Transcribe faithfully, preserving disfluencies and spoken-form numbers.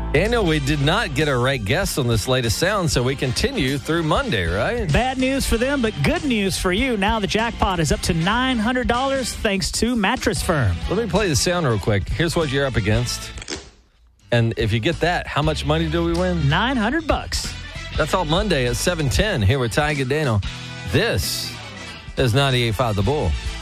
Daniel, we did not get a right guess on this latest sound, so we continue through Monday, right? Bad news for them, but good news for you. Now the jackpot is up to nine hundred dollars thanks to Mattress Firm. Let me play the sound real quick. Here's what you're up against. And if you get that, how much money do we win? nine hundred bucks. That's all Monday at seven ten here with Tiger Daniel. This is ninety-eight point five The Bull.